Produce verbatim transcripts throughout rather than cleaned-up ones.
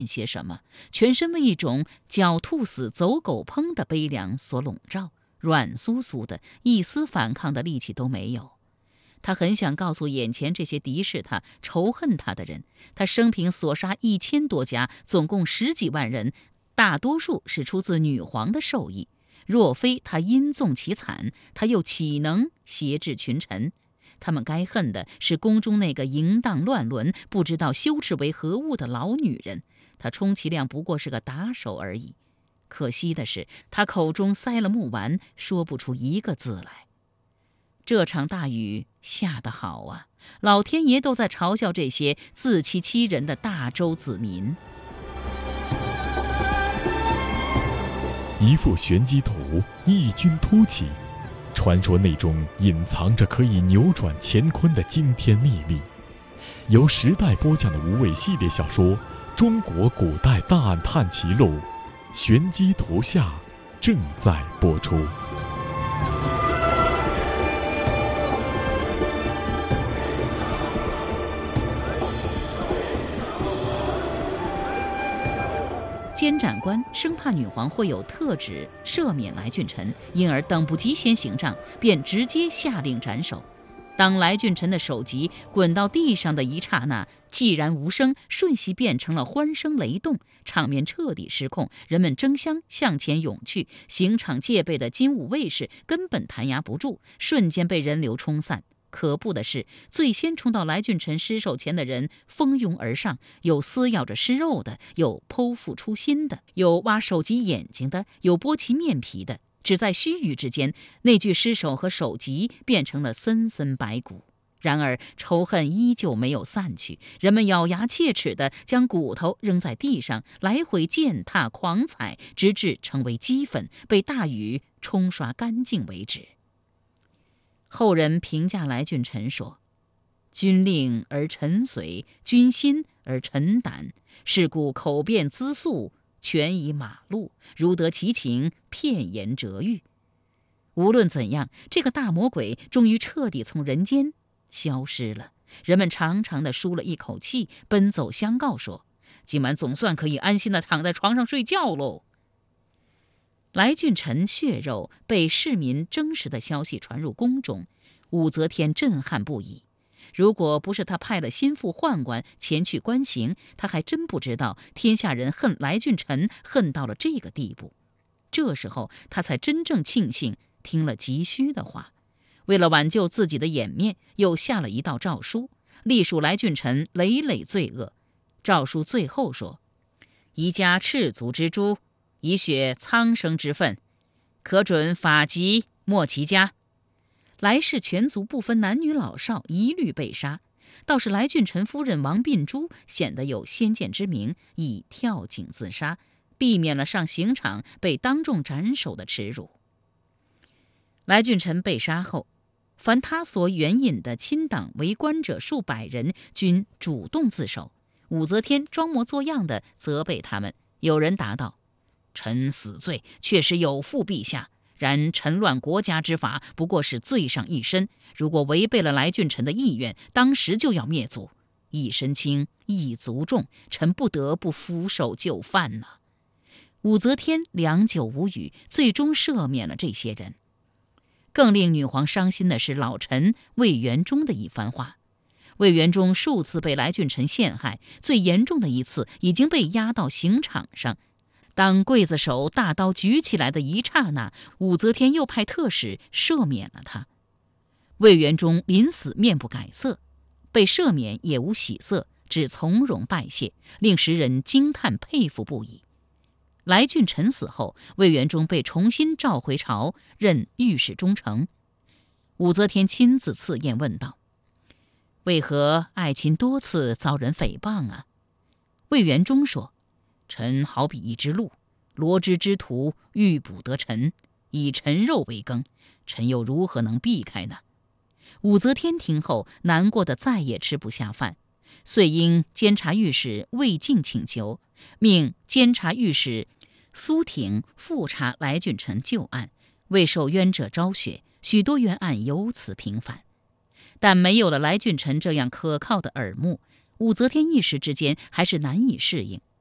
些什么，全身为一种狡兔死走狗烹的悲凉所笼罩，软酥酥的，一丝反抗的力气都没有。他很想告诉眼前这些敌视他、仇恨他的人，他生平所杀一千多家，总共十几万人，大多数是出自女皇的授意。若非他因纵其惨，他又岂能挟制群臣？他们该恨的是宫中那个淫荡乱伦、不知道羞耻为何物的老女人。她充其量不过是个打手而已。可惜的是，她口中塞了木丸，说不出一个字来。这场大雨下得好啊，老天爷都在嘲笑这些自欺欺人的大周子民。 一幅玄机图，异军突起，传说内中隐藏着可以扭转乾坤的惊天秘密。由时代播讲的无畏系列小说《中国古代大案探奇录》，玄机图下正在播出。 监斩官生怕女皇会有特旨赦免来俊臣，因而等不及先行杖，便直接下令斩首。当来俊臣的首级滚到地上的一刹那，寂然无声，瞬息变成了欢声雷动，场面彻底失控，人们争相向前涌去，刑场戒备的金吾卫士根本弹压不住，瞬间被人流冲散。可怖的是，最先冲到来俊臣尸首前的人蜂拥而上，有撕咬着尸肉的，有剖腹出心的，有挖首级眼睛的，有剥其面皮的。只在须臾之间，那具尸首和首级变成了森森白骨。然而仇恨依旧没有散去，人们咬牙切齿地将骨头扔在地上，来回践踏狂踩，直至成为齑粉，被大雨冲刷干净为止。后人评价来俊臣说：“君令而臣随，君心而臣胆。是故口辩资诉，权以马路，如得其情，片言折喻。”无论怎样，这个大魔鬼终于彻底从人间消失了。人们长长地舒了一口气，奔走相告说：“今晚总算可以安心地躺在床上睡觉喽。”来俊臣血肉被市民证实的消息传入宫中，武则天震撼不已。如果不是他派了心腹宦官前去关刑，他还真不知道天下人恨来俊臣恨到了这个地步。这时候他才真正庆幸听了急需的话，为了挽救自己的颜面，又下了一道诏书，隶属来俊臣累累罪恶。诏书最后说：“宜加赤足之诛，以雪苍生之愤，可准法籍没其家。”来世全族不分男女老少，一律被杀。倒是来俊臣夫人王鬓珠显得有先见之明，以跳井自杀，避免了上刑场被当众斩首的耻辱。来俊臣被杀后，凡他所援引的亲党为官者数百人均主动自首。武则天装模作样地责备他们，有人答道：“臣死罪确实有负陛下，然臣乱国家之法不过是罪上一身，如果违背了来俊臣的意愿，当时就要灭族。一身轻，一族重，臣不得不俯首就范呐。”武则天良久无语，最终赦免了这些人。更令女皇伤心的是老臣魏元忠的一番话。魏元忠数次被来俊臣陷害，最严重的一次已经被押到刑场上。当刽子手大刀举起来的一刹那，武则天又派特使赦免了他。魏元忠临死面不改色，被赦免也无喜色，只从容拜谢，令时人惊叹佩服不已。来俊臣死后，魏元忠被重新召回朝，任御史中丞。武则天亲自赐宴问道：“为何爱卿多次遭人诽谤啊？”魏元忠说：“臣好比一只鹿，罗织之徒欲捕得臣，以臣肉为羹，臣又如何能避开呢？”武则天听后难过的再也吃不下饭，遂因监察御史魏敬请求，命监察御史苏挺复查来俊臣旧案，为受冤者昭雪，许多冤案由此平反。但没有了来俊臣这样可靠的耳目，武则天一时之间还是难以适应。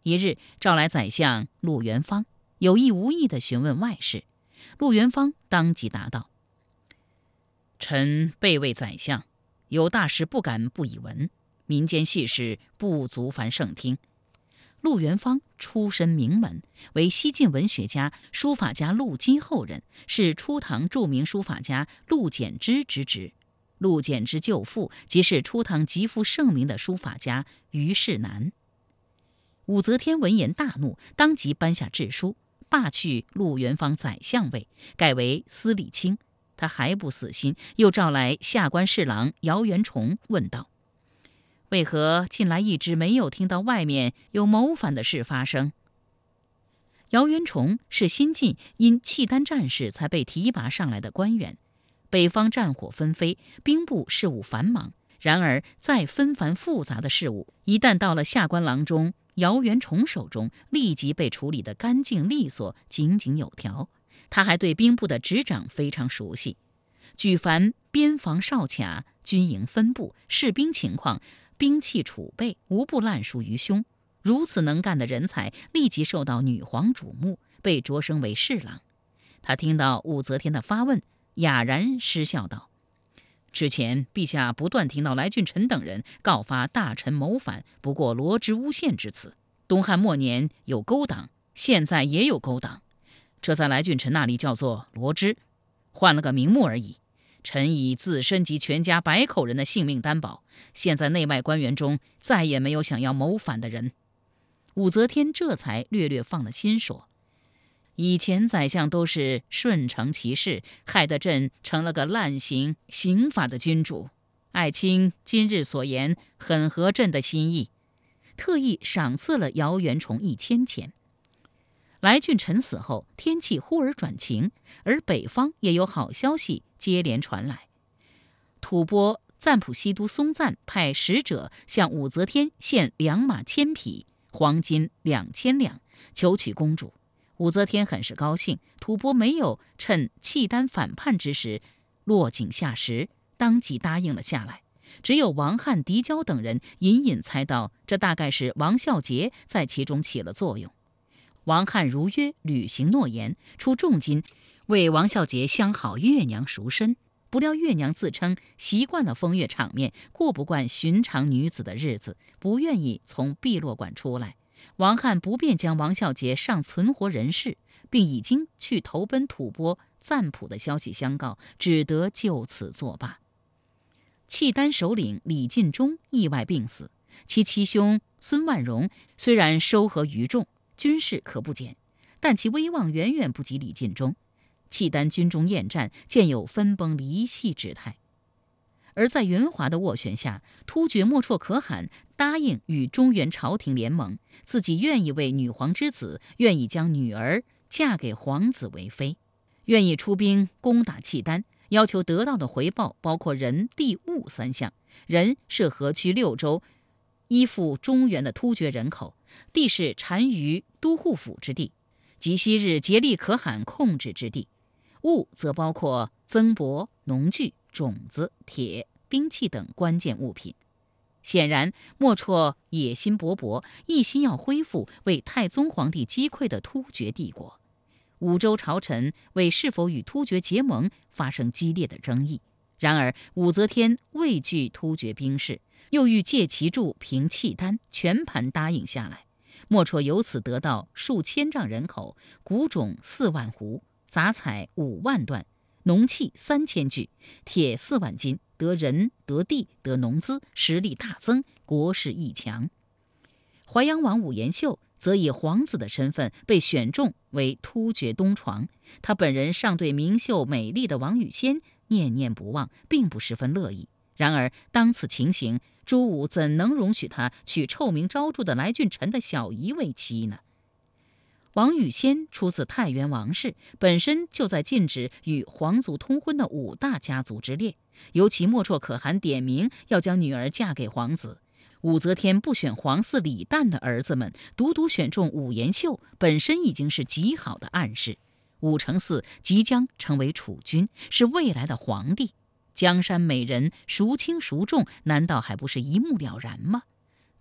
一日，召来宰相陆元方，有意无意地询问外事。陆元方当即答道：“臣备位宰相，有大事不敢不以闻，民间细事不足烦圣听。”陆元方出身名门，为西晋文学家、书法家陆机后人，是初唐著名书法家陆简之之侄。陆简之舅父即是初唐极负盛名的书法家虞世南。武则天闻言大怒，当即颁下制书，罢去陆元方宰相位，改为司礼卿。他还不死心，又召来下官侍郎姚元崇，问道：“为何近来一直没有听到外面有谋反的事发生？”姚元崇是新晋因契丹战事才被提拔上来的官员。北方战火纷飞，兵部事务繁忙，然而再纷繁复杂的事务，一旦到了下官郎中姚元崇手中，立即被处理得干净利索、井井有条。他还对兵部的执掌非常熟悉，举凡边防哨卡、军营分布、士兵情况、兵器储备，无不烂熟于胸。如此能干的人才，立即受到女皇瞩目，被擢升为侍郎。他听到武则天的发问，哑然失笑道：“之前陛下不断听到来俊臣等人告发大臣谋反，不过罗织诬陷之词。东汉末年有勾党，现在也有勾党，这在来俊臣那里叫做罗织，换了个名目而已。臣以自身及全家百口人的性命担保，现在内外官员中再也没有想要谋反的人。”武则天这才略略放了心，说：“以前宰相都是顺承其事，害得朕成了个滥行刑法的君主。爱卿今日所言很合朕的心意，特意赏赐了姚元崇一千钱。”来俊臣死后，天气忽而转晴，而北方也有好消息接连传来。吐蕃赞普西都松赞派使者向武则天献良马千匹，黄金两千两，求娶公主。武则天很是高兴，吐蕃没有趁契丹反叛之时落井下石，当即答应了下来。只有王翰、狄娇等人隐隐猜到，这大概是王孝杰在其中起了作用。王翰如约履行诺言，出重金为王孝杰相好月娘赎身。不料月娘自称习惯了风月场面，过不惯寻常女子的日子，不愿意从碧落馆出来。王翰不便将王孝杰尚存活人世，并已经去投奔吐蕃赞普的消息相告，只得就此作罢。契丹首领李尽忠意外病死，其七兄孙万荣虽然收合于众，军事可不减，但其威望远远不及李尽忠。契丹军中厌战，渐有分崩离析之态。而在元华的斡旋下，突厥莫绰可汗答应与中原朝廷联盟，自己愿意为女皇之子，愿意将女儿嫁给皇子为妃，愿意出兵攻打契丹，要求得到的回报包括人、地、物三项。人是河曲六州依附中原的突厥人口，地是单于都护府之地，及昔日竭力可汗控制之地。物则包括增帛、农具、种子、铁、兵器等关键物品。显然，莫绰野心勃勃，一心要恢复为太宗皇帝击溃的突厥帝国。五州朝臣为是否与突厥结盟发生激烈的争议。然而，武则天畏惧突厥兵势，又欲借其助平契丹，全盘答应下来。莫绰由此得到数千丈人口，谷种四万斛，杂采五万段，农器三千具，铁四万斤，得人得地得农资，实力大增，国势亦强。淮阳王武延秀则以皇子的身份被选中为突厥东床，他本人尚对明秀美丽的王语仙念念不忘，并不十分乐意。然而当此情形，朱武怎能容许他娶臭名昭著的来俊臣的小姨为妻呢？王语仙出自太原王氏，本身就在禁止与皇族通婚的五大家族之列，尤其莫绰可汗点名要将女儿嫁给皇子。武则天不选皇嗣李旦的儿子们，独独选中武延秀，本身已经是极好的暗示。武承嗣即将成为储君，是未来的皇帝。江山美人孰轻孰重，难道还不是一目了然吗？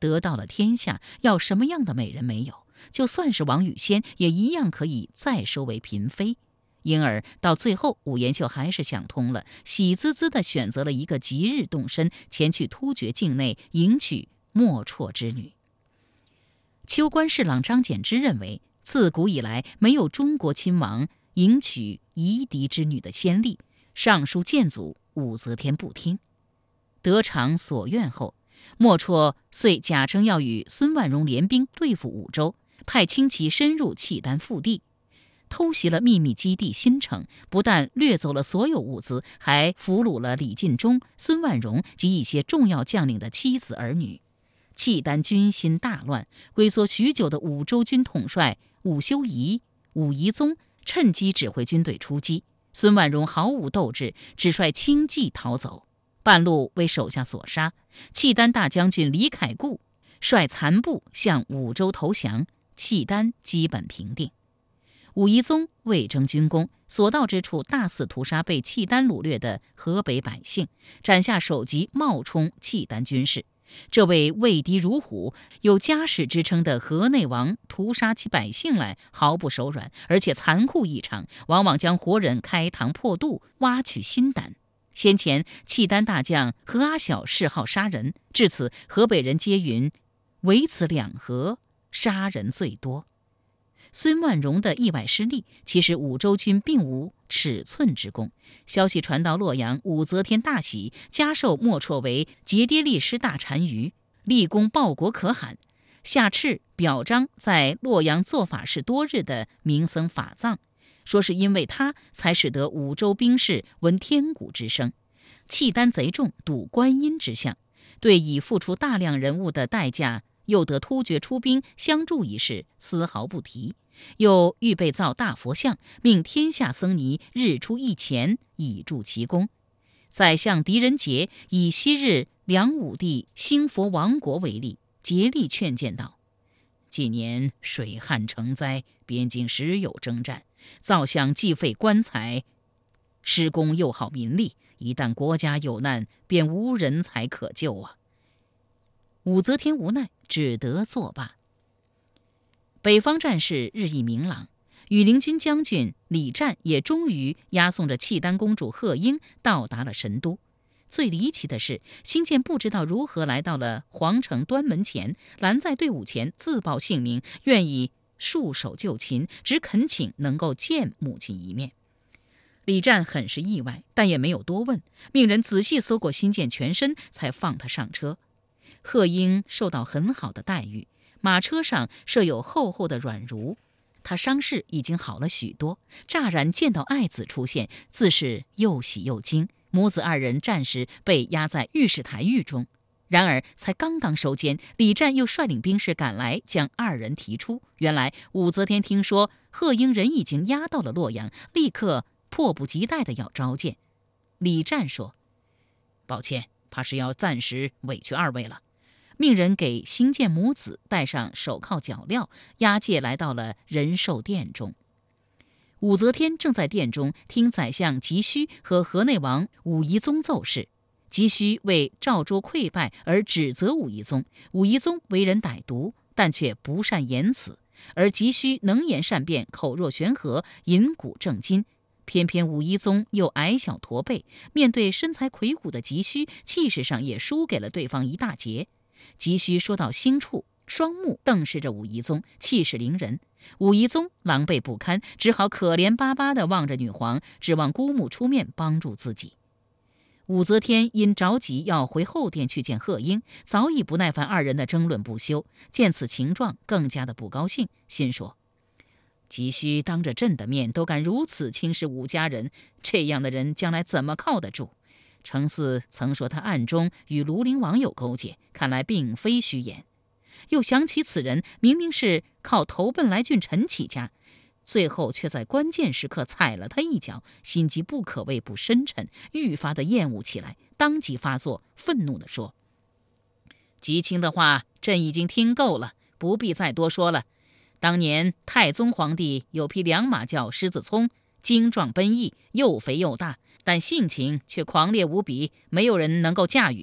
得到了天下，要什么样的美人没有？就算是王语仙，也一样可以再收为嫔妃。因而到最后，武延秀还是想通了，喜滋滋地选择了一个吉日动身，前去突厥境内迎娶莫绰之女。秋官侍郎张柬之认为，自古以来没有中国亲王迎娶夷狄之女的先例，上书谏阻，武则天不听。得偿所愿后，莫绰遂假称要与孙万荣联兵对付武周，派轻骑深入契丹腹地，偷袭了秘密基地新城，不但掠走了所有物资，还俘虏了李尽忠、孙万荣及一些重要将领的妻子儿女。契丹军心大乱，龟缩许久的武周军统帅武修仪、武夷宗趁机指挥军队出击，孙万荣毫无斗志，只率轻骑逃走，半路为手下所杀。契丹大将军李凯固率残部向武周投降，契丹基本平定。武夷宗为征军功，所到之处大肆屠杀被契丹掳掠的河北百姓，斩下首级冒充契丹军士。这位畏敌如虎、有家史之称的河内王屠杀起百姓来毫不手软，而且残酷异常，往往将活人开膛破肚，挖取心胆。先前契丹大将何阿晓嗜好杀人，至此河北人皆云唯此两河杀人最多。孙万荣的意外失利，其实武周军并无尺寸之功。消息传到洛阳，武则天大喜，加授莫绰为节牒力师大单于，立功报国可罕。下敕表彰在洛阳做法事多日的名僧法藏，说是因为他才使得武周兵士闻天鼓之声。契丹贼众睹观音之相，对已付出大量人物的代价，又得突厥出兵相助一事丝毫不提，又预备造大佛像，命天下僧尼日出一钱，以助其功。宰相狄仁杰以昔日梁武帝兴佛王国为例，竭力劝谏道：近年水旱成灾，边境时有征战，造像既费官财，施工又耗民力，一旦国家有难，便无人才可救啊！武则天无奈，只得作罢。北方战事日益明朗，羽林军将军李湛也终于押送着契丹公主贺英到达了神都。最离奇的是，辛渐不知道如何来到了皇城端门前，拦在队伍前自报姓名，愿意束手就擒，只恳请能够见母亲一面。李湛很是意外，但也没有多问，命人仔细搜过辛渐全身，才放他上车。贺英受到很好的待遇，马车上设有厚厚的软褥，他伤势已经好了许多，乍然见到爱子出现，自是又喜又惊。母子二人暂时被压在御史台狱中，然而才刚刚收监，李湛又率领兵士赶来，将二人提出。原来武则天听说贺英人已经押到了洛阳，立刻迫不及待地要召见。李湛说：抱歉，怕是要暂时委屈二位了。命人给辛渐母子戴上手铐脚镣，押解来到了仁寿殿中。武则天正在殿中听宰相急需和河内王武夷宗奏事，急需为赵州溃败而指责武夷宗。武夷宗为人歹毒，但却不善言辞，而急需能言善辩，口若悬河，引古正今。偏偏武夷宗又矮小驼背，面对身材魁梧的急需，气势上也输给了对方一大截。急需说到心处，双目瞪视着武夷宗，气势凌人。武夷宗狼狈不堪，只好可怜巴巴地望着女皇，指望姑母出面帮助自己。武则天因着急要回后殿去见贺英，早已不耐烦二人的争论不休，见此情状更加的不高兴，心说：急需当着朕的面都敢如此轻视武家人，这样的人将来怎么靠得住？程嗣曾说他暗中与庐陵王有勾结，看来并非虚言。又想起此人明明是靠投奔来俊臣起家，最后却在关键时刻踩了他一脚，心机不可谓不深沉，愈发的厌恶起来，当即发作，愤怒地说：吉卿的话朕已经听够了，不必再多说了。当年太宗皇帝有匹良马叫狮子聪，精壮奔逸，又肥又大，但性情却狂烈无比，没有人能够驾驭。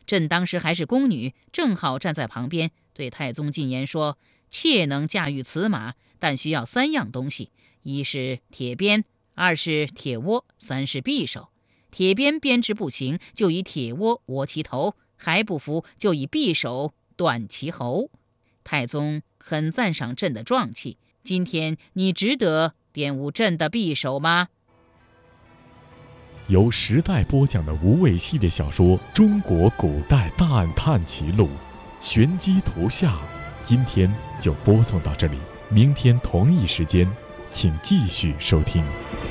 朕当时还是宫女，正好站在旁边，对太宗进言说：妾能驾驭此马，但需要三样东西：一是铁鞭，二是铁窝，三是匕首。铁鞭编织不行，就以铁窝窝其头；还不服，就以匕首断其喉。太宗很赞赏朕的壮气，今天你值得玷污朕的匕首吗？ 由时代播讲的无畏系列小说《中国古代大案探奇录》，玄机图下，今天就播送到这里，明天同一时间，请继续收听。